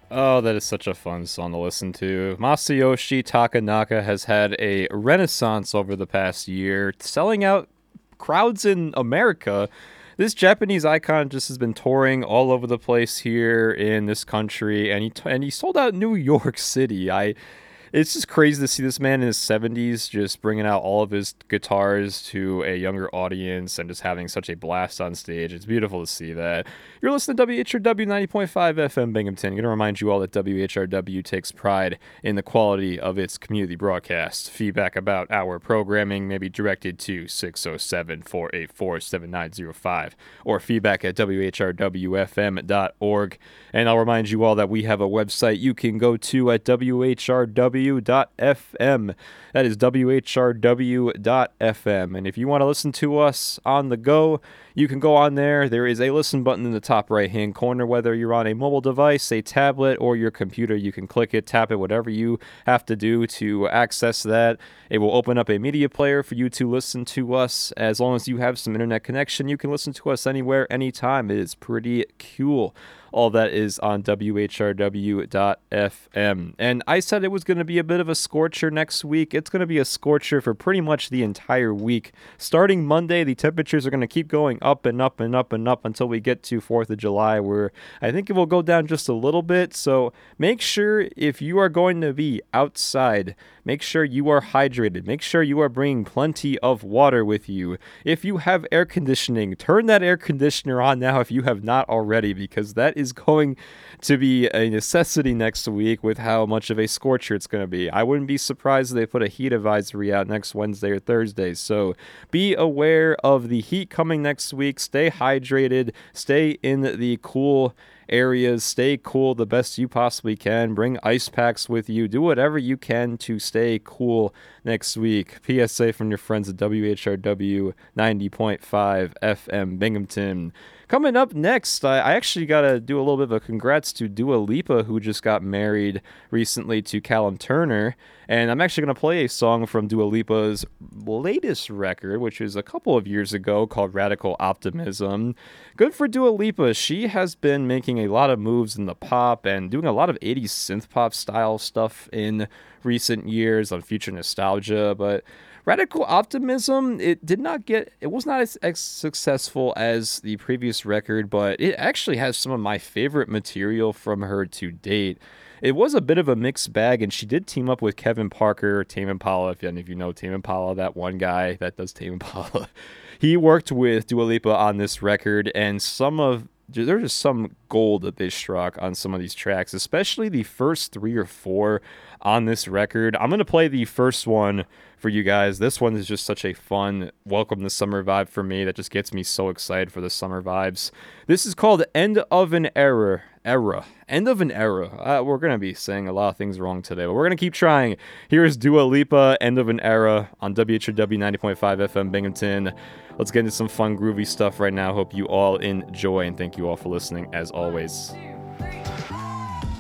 Oh, that is such a fun song to listen to. Masayoshi Takanaka has had a renaissance over the past year, selling out crowds in America. This Japanese icon just has been touring all over the place here in this country, and he sold out New York City. I It's just crazy to see this man in his 70s just bringing out all of his guitars to a younger audience and just having such a blast on stage. It's beautiful to see that. You're listening to WHRW 90.5 FM Binghamton. I'm going to remind you all that WHRW takes pride in the quality of its community broadcast. Feedback about our programming may be directed to 607-484-7905 or feedback at whrwfm.org. And I'll remind you all that we have a website you can go to at whrw.fm. That is whrw.fm. And if you want to listen to us on the go, you can go on there. There is a listen button in the top right-hand corner. Whether you're on a mobile device, a tablet, or your computer, you can click it, tap it, whatever you have to do to access that. It will open up a media player for you to listen to us. As long as you have some internet connection, you can listen to us anywhere, anytime. It is pretty cool. All that is on WHRW.fm. And I said it was going to be a bit of a scorcher next week. It's going to be a scorcher for pretty much the entire week. Starting Monday, the temperatures are going to keep going up and up and up and up until we get to 4th of July, where I think it will go down just a little bit. So make sure if you are going to be outside, make sure you are hydrated. Make sure you are bringing plenty of water with you. If you have air conditioning, turn that air conditioner on now if you have not already, because that is going to be a necessity next week with how much of a scorcher it's going to be. I wouldn't be surprised if they put a heat advisory out next Wednesday or Thursday. So be aware of the heat coming next week. Stay hydrated. Stay in the cool areas. Stay cool the best you possibly can. Bring ice packs with you. Do whatever you can to stay cool next week. PSA from your friends at WHRW 90.5 FM Binghamton. Coming up next, I actually got to do a little bit of a congrats to Dua Lipa, who just got married recently to Callum Turner. And I'm actually going to play a song from Dua Lipa's latest record, which is a couple of years ago, called Radical Optimism. Good for Dua Lipa. She has been making a lot of moves in the pop and doing a lot of 80s synth pop style stuff in recent years on Future Nostalgia, but Radical Optimism, it was not as successful as the previous record, but it actually has some of my favorite material from her to date. It was a bit of a mixed bag, and she did team up with Kevin Parker, Tame Impala, if any of you know Tame Impala, that one guy that does Tame Impala. He worked with Dua Lipa on this record, and there's just some gold that they struck on some of these tracks, especially the first 3 or 4 on this record. I'm going to play the first one for you guys. This one is just such a fun welcome to summer vibe for me that just gets me so excited for the summer vibes. This is called End of an Era. End of an Era. We're going to be saying a lot of things wrong today, but we're going to keep trying. Here's Dua Lipa, End of an Era on WHRW 90.5 FM Binghamton. Let's get into some fun, groovy stuff right now. Hope you all enjoy, and thank you all for listening as always.